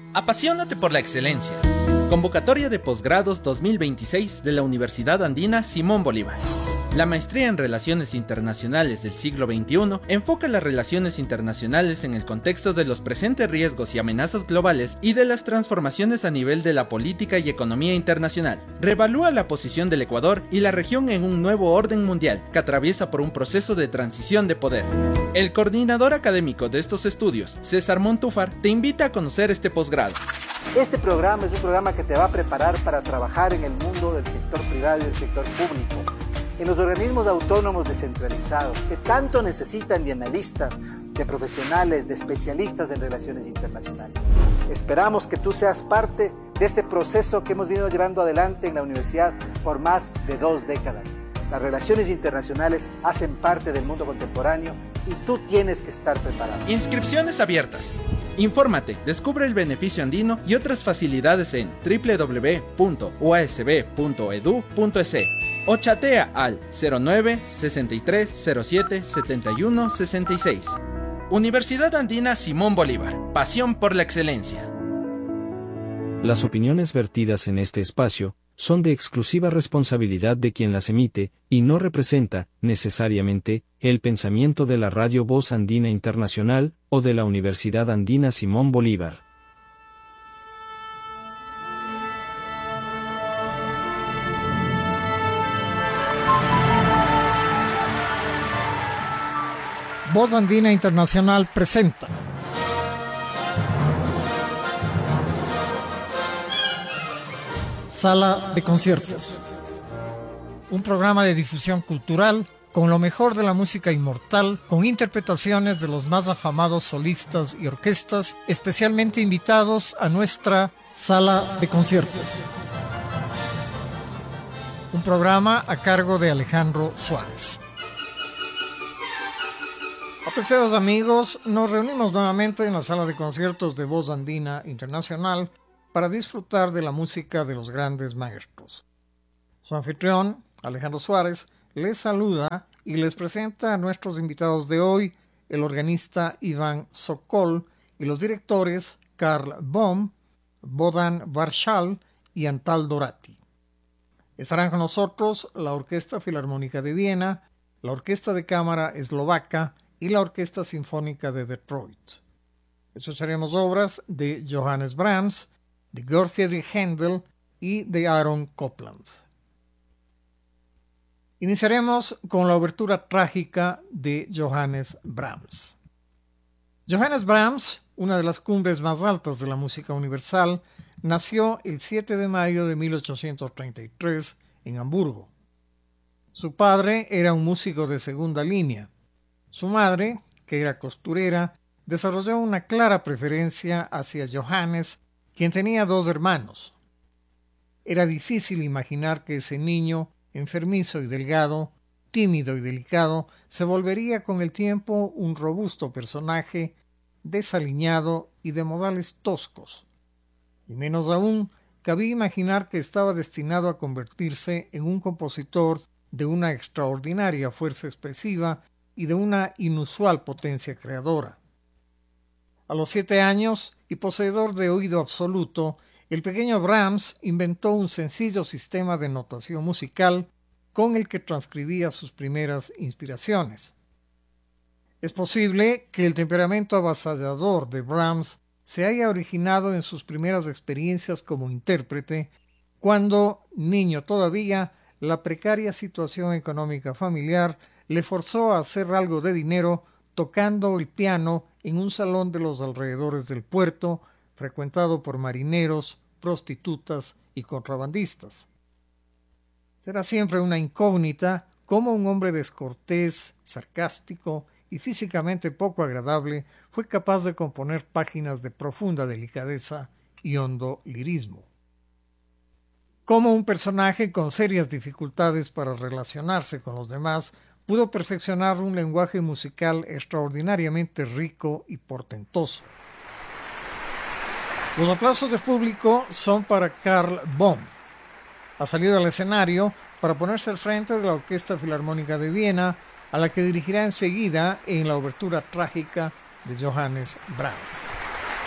Apasionate por la excelencia. Convocatoria de posgrados 2026 de la Universidad Andina Simón Bolívar. La maestría en Relaciones Internacionales del siglo XXI enfoca las relaciones internacionales en el contexto de los presentes riesgos y amenazas globales y de las transformaciones a nivel de la política y economía internacional. Reevalúa la posición del Ecuador y la región en un nuevo orden mundial que atraviesa por un proceso de transición de poder. El coordinador académico de estos estudios, César Montúfar, te invita a conocer este posgrado. Este programa es un programa que te va a preparar para trabajar en el mundo del sector privado y del sector público, en los organismos autónomos descentralizados que tanto necesitan de analistas, de profesionales, de especialistas en relaciones internacionales. Esperamos que tú seas parte de este proceso que hemos venido llevando adelante en la universidad por más de 2 décadas. Las relaciones internacionales hacen parte del mundo contemporáneo y tú tienes que estar preparado. Inscripciones abiertas. Infórmate, descubre el beneficio andino y otras facilidades en www.uasb.edu.es o chatea al 09 63 07 71 66. Universidad Andina Simón Bolívar. Pasión por la excelencia. Las opiniones vertidas en este espacio son de exclusiva responsabilidad de quien las emite, y no representa, necesariamente, el pensamiento de la Radio Voz Andina Internacional, o de la Universidad Andina Simón Bolívar. Voz Andina Internacional presenta Sala de Conciertos, un programa de difusión cultural con lo mejor de la música inmortal, con interpretaciones de los más afamados solistas y orquestas, especialmente invitados a nuestra Sala de Conciertos. Un programa a cargo de Alejandro Suárez. Apreciados amigos, nos reunimos nuevamente en la Sala de Conciertos de Voz Andina Internacional para disfrutar de la música de los grandes maestros. Su anfitrión, Alejandro Suárez, les saluda y les presenta a nuestros invitados de hoy, el organista Iván Sokol y los directores Karl Bohm, Bohdan Varshal y Antal Dorati. Estarán con nosotros la Orquesta Filarmónica de Viena, la Orquesta de Cámara Eslovaca y la Orquesta Sinfónica de Detroit. Escucharemos obras de Johannes Brahms, de Georg Friedrich Händel y de Aaron Copland. Iniciaremos con la obertura trágica de Johannes Brahms. Johannes Brahms, una de las cumbres más altas de la música universal, nació el 7 de mayo de 1833 en Hamburgo. Su padre era un músico de segunda línea. Su madre, que era costurera, desarrolló una clara preferencia hacia Johannes, quien tenía 2 hermanos. Era difícil imaginar que ese niño, enfermizo y delgado, tímido y delicado, se volvería con el tiempo un robusto personaje, desaliñado y de modales toscos. Y menos aún, cabía imaginar que estaba destinado a convertirse en un compositor de una extraordinaria fuerza expresiva y de una inusual potencia creadora. A los 7 años, y poseedor de oído absoluto, el pequeño Brahms inventó un sencillo sistema de notación musical con el que transcribía sus primeras inspiraciones. Es posible que el temperamento avasallador de Brahms se haya originado en sus primeras experiencias como intérprete, cuando, niño todavía, la precaria situación económica familiar le forzó a hacer algo de dinero tocando el piano en un salón de los alrededores del puerto, frecuentado por marineros, prostitutas y contrabandistas. Será siempre una incógnita cómo un hombre descortés, sarcástico y físicamente poco agradable fue capaz de componer páginas de profunda delicadeza y hondo lirismo. Cómo un personaje con serias dificultades para relacionarse con los demás pudo perfeccionar un lenguaje musical extraordinariamente rico y portentoso. Los aplausos del público son para Karl Bohm. Ha salido al escenario para ponerse al frente de la Orquesta Filarmónica de Viena, a la que dirigirá enseguida en la obertura trágica de Johannes Brahms.